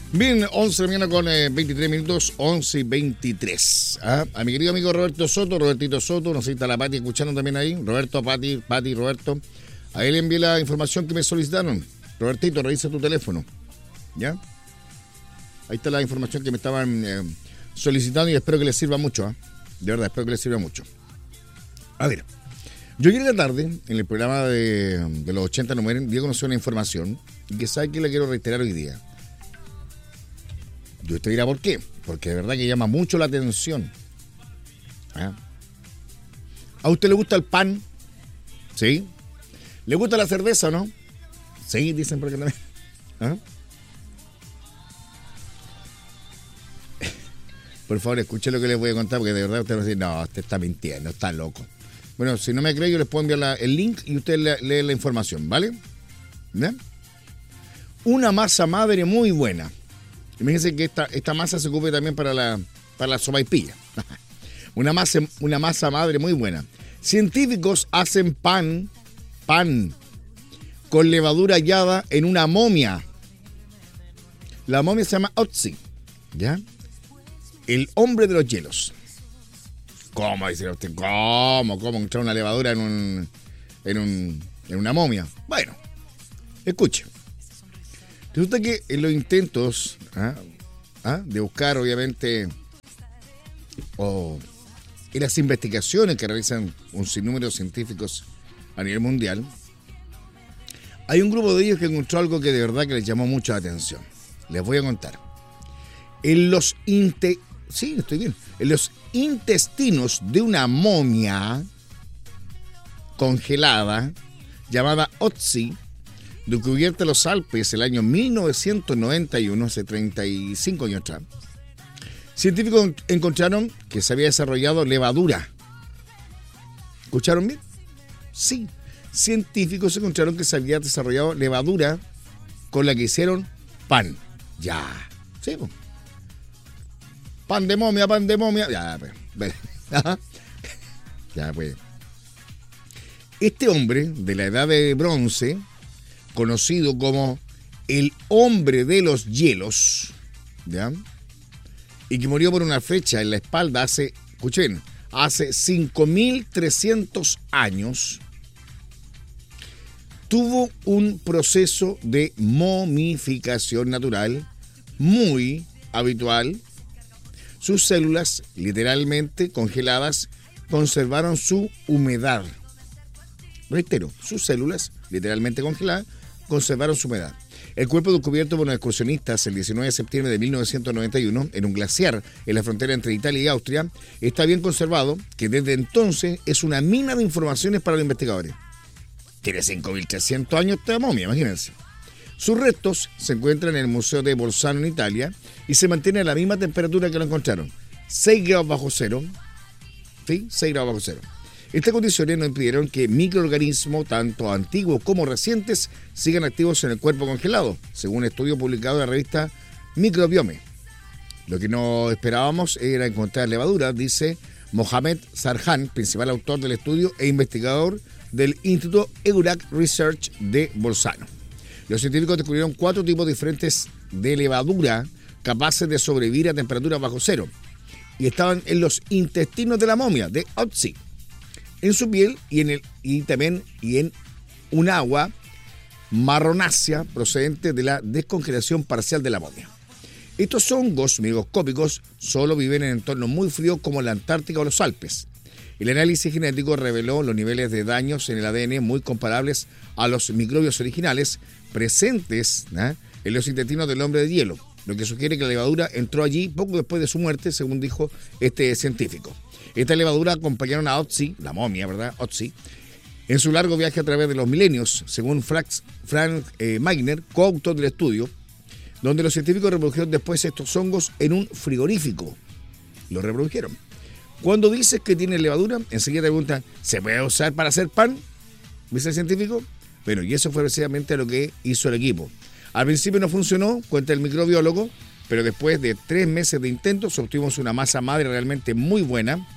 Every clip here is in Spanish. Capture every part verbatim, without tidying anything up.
Bien, once de la mañana con eh, veintitrés minutos, once y veintitrés. ¿Ah? A mi querido amigo Roberto Soto, Robertito Soto, nos está la Pati escuchando también ahí. Roberto, Pati, Pati, Roberto. A él le envié la información que me solicitaron. Robertito, revisa tu teléfono. ¿Ya? Ahí está la información que me estaban eh, solicitando y espero que les sirva mucho. ¿eh? De verdad, espero que les sirva mucho. A ver, yo ayer en la tarde, en el programa de, de los ochenta no mueren, di a conocer una información y que sabe que la quiero reiterar hoy día. Yo te dirá por qué. Porque de verdad que llama mucho la atención. ¿Ah? ¿A usted le gusta el pan? ¿Sí? ¿Le gusta la cerveza o no? Sí, dicen por acá también. ¿Ah? Por favor, escuche lo que les voy a contar, porque de verdad usted va a decir, no, usted está mintiendo, está loco. Bueno, si no me cree, yo les puedo enviar la, el link y usted le, lee la información, ¿vale? ¿Bien? Una masa madre muy buena. Imagínense que esta, esta masa se ocupe también para la, para la sopaipilla. Una masa, una masa madre muy buena. Científicos hacen pan, pan, con levadura hallada en una momia. La momia se llama Otzi, ¿ya? El hombre de los hielos. ¿Cómo dice usted? ¿Cómo? ¿Cómo encontrar una levadura en un, en un, en una momia? Bueno, escuche. Resulta que en los intentos ¿ah? ¿Ah? de buscar, obviamente, o en las investigaciones que realizan un sinnúmero de científicos a nivel mundial, hay un grupo de ellos que encontró algo que de verdad que les llamó mucho la atención. Les voy a contar. En los inte... sí, estoy bien. En los intestinos de una momia congelada llamada Otzi, descubierta en los Alpes el año mil novecientos noventa y uno, hace treinta y cinco años atrás, científicos encontraron que se había desarrollado levadura. ¿Escucharon bien? Sí. Científicos encontraron que se había desarrollado levadura con la que hicieron pan. Ya. Sí, pues. Pan de momia, pan de momia. Ya, pues. Ya, pues. Este hombre de la edad de bronce, conocido como el hombre de los hielos, ¿ya? Y que murió por una flecha en la espalda hace, escuchen, hace cinco mil trescientos años, tuvo un proceso de momificación natural muy habitual. Sus células, literalmente congeladas, conservaron su humedad. Reitero, sus células, literalmente congeladas, conservaron su humedad. El cuerpo descubierto por unos excursionistas el diecinueve de septiembre de mil novecientos noventa y uno en un glaciar en la frontera entre Italia y Austria está bien conservado, que desde entonces es una mina de informaciones para los investigadores. Tiene cinco mil trescientos años esta momia, imagínense. Sus restos se encuentran en el Museo de Bolzano en Italia y se mantienen a la misma temperatura que lo encontraron, seis grados bajo cero. ¿Sí? seis grados bajo cero. Estas condiciones no impidieron que microorganismos, tanto antiguos como recientes, sigan activos en el cuerpo congelado, según un estudio publicado en la revista Microbiome. Lo que no esperábamos era encontrar levadura, dice Mohamed Sarhan, principal autor del estudio e investigador del Instituto Eurac Research de Bolzano. Los científicos descubrieron cuatro tipos diferentes de levadura capaces de sobrevivir a temperaturas bajo cero y estaban en los intestinos de la momia, de Otzi, en su piel y, en el, y también y en un agua marronácea procedente de la descongelación parcial de la momia. Estos hongos microscópicos solo viven en entornos muy fríos como la Antártica o los Alpes. El análisis genético reveló los niveles de daños en el A D N muy comparables a los microbios originales presentes ¿eh? en los intestinos del hombre de hielo, lo que sugiere que la levadura entró allí poco después de su muerte, según dijo este científico. Esta levadura acompañaron a Otzi, la momia, ¿verdad? Otzi, en su largo viaje a través de los milenios, según Frank, Frank eh, Magner, coautor del estudio, donde los científicos reprodujeron después estos hongos en un frigorífico. Lo reprodujeron. Cuando dices que tiene levadura, enseguida te preguntan, ¿se puede usar para hacer pan? ¿Dice el científico? Bueno, y eso fue precisamente lo que hizo el equipo. Al principio no funcionó, cuenta el microbiólogo, pero después de tres meses de intentos obtuvimos una masa madre realmente muy buena.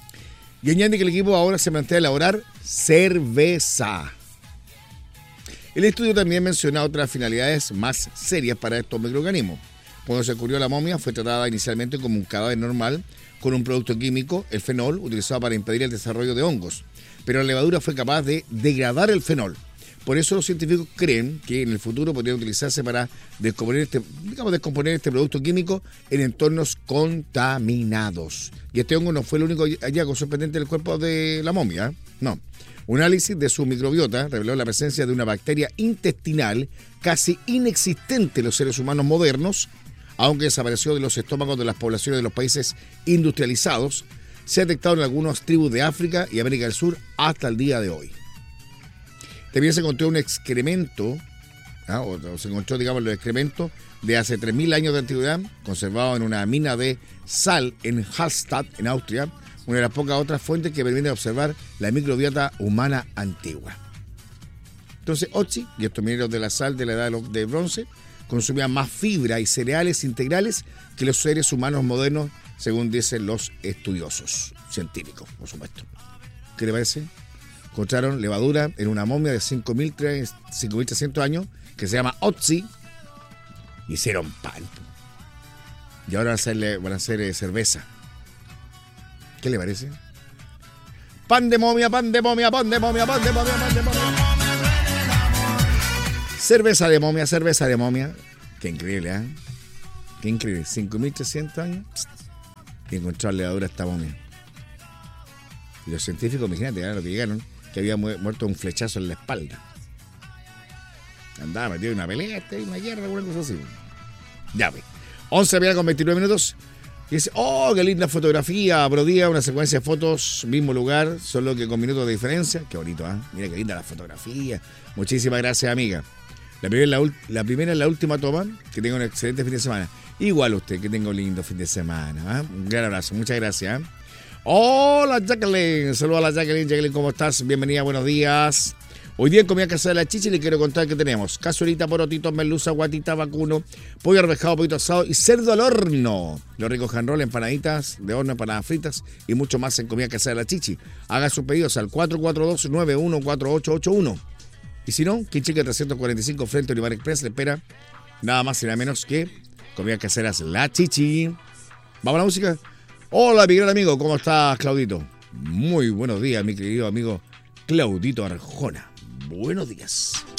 Y añade que el equipo ahora se plantea elaborar cerveza. El estudio también menciona otras finalidades más serias para estos microorganismos. Cuando se descubrió la momia, fue tratada inicialmente como un cadáver normal con un producto químico, el fenol, utilizado para impedir el desarrollo de hongos. Pero la levadura fue capaz de degradar el fenol. Por eso los científicos creen que en el futuro podría utilizarse para descomponer este, digamos, descomponer este producto químico en entornos contaminados. Y este hongo no fue el único hallazgo sorprendente del cuerpo de la momia, no. Un análisis de su microbiota reveló la presencia de una bacteria intestinal casi inexistente en los seres humanos modernos, aunque desapareció de los estómagos de las poblaciones de los países industrializados. Se ha detectado en algunas tribus de África y América del Sur hasta el día de hoy. También se encontró un excremento, ¿ah? o, o se encontró, digamos, los excrementos de hace tres mil años de antigüedad, conservado en una mina de sal en Hallstatt, en Austria, una de las pocas otras fuentes que permiten observar la microbiota humana antigua. Entonces, Otzi y estos mineros de la sal de la edad de bronce consumían más fibra y cereales integrales que los seres humanos modernos, según dicen los estudiosos científicos, por supuesto. ¿Qué le parece? Encontraron levadura en una momia de cinco mil trescientos años que se llama Otzi. Hicieron pan. Y ahora van a, hacerle, van a hacer eh, cerveza. ¿Qué le parece? Pan de momia, pan de momia, pan de momia, pan de momia, pan de momia. Cerveza de momia, cerveza de momia. Qué increíble, ¿eh? Qué increíble. cinco mil trescientos años. Y encontraron levadura a esta momia. Y los científicos, imagínate, ¿eh? Lo que llegaron, que había muerto un flechazo en la espalda. Andaba metido en una pelea, en una guerra, alguna cosa así. Ya ve. once de la mañana con veintinueve minutos. Y dice, oh, qué linda fotografía, Brodía, una secuencia de fotos, mismo lugar, solo que con minutos de diferencia. Qué bonito, ¿eh? Mira qué linda la fotografía. Muchísimas gracias, amiga. La primera, la, la primera es la última toma. Que tenga un excelente fin de semana. Igual usted, que tenga un lindo fin de semana. ¿eh? Un gran abrazo, muchas gracias. ¿eh? Hola, Jacqueline. Saludos a la Jacqueline. Jacqueline, ¿cómo estás? Bienvenida, buenos días. Hoy día en Comida Casera de la Chichi le quiero contar que tenemos cazuelita, porotitos, merluza, guatita, vacuno, pollo arvejado, pollito asado y cerdo al horno. Los ricos handroll, empanaditas de horno, empanadas fritas y mucho más en Comida Casera de la Chichi. Haga sus pedidos al cuatro cuatro dos, nueve uno cuatro ocho ocho uno. Y si no, Quichique trescientos cuarenta y cinco frente a Olivar Express le espera nada más y nada menos que Comida Casera de la Chichi. ¿Vamos a la música? Hola, mi gran amigo, ¿cómo estás, Claudito? Muy buenos días, mi querido amigo Claudito Arjona. Buenos días.